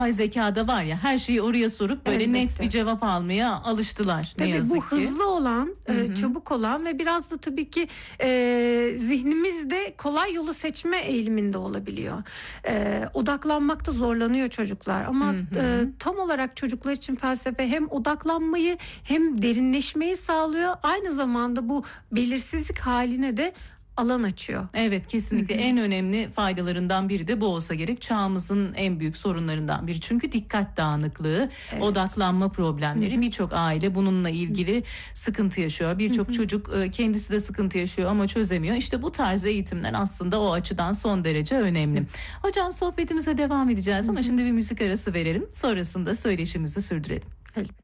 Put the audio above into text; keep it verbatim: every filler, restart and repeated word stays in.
Yapay zekada var ya, her şeyi oraya sorup böyle Elbette. net bir cevap almaya alıştılar ne Tabii yazık bu ki. hızlı olan, Hı hı. e, çabuk olan ve biraz da tabii ki e, zihnimizde kolay yolu seçme eğiliminde olabiliyor. E, odaklanmakta zorlanıyor çocuklar ama Hı hı. e, tam olarak çocuklar için felsefe hem odaklanmayı hem derinleşmeyi sağlıyor. Aynı zamanda bu belirsizlik haline de alan açıyor. Evet, kesinlikle en önemli faydalarından biri de bu olsa gerek. Çağımızın en büyük sorunlarından biri. Çünkü dikkat dağınıklığı, Evet. odaklanma problemleri, birçok aile bununla ilgili sıkıntı yaşıyor. Birçok çocuk e, kendisi de sıkıntı yaşıyor ama çözemiyor. İşte bu tarz eğitimler aslında o açıdan son derece önemli. Hocam, sohbetimize devam edeceğiz ama şimdi bir müzik arası verelim. Sonrasında söyleşimizi sürdürelim. Elbette.